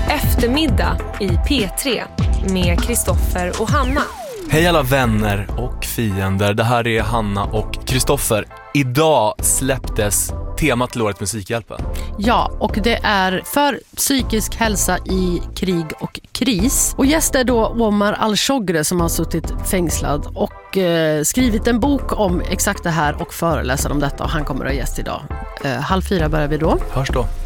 Eftermiddag i P3 med Kristoffer och Hanna. Hej alla vänner och fiender, det här är Hanna och Kristoffer. Idag släpptes temat till årets Musikhjälpen. Ja, och det är för psykisk hälsa i krig och kris. Och gäst är då Omar Al-Shogre som har suttit fängslad och skrivit en bok om exakt det här och föreläser om detta. Och han kommer att ha gäst idag. 3:30 börjar vi då. Hörs då.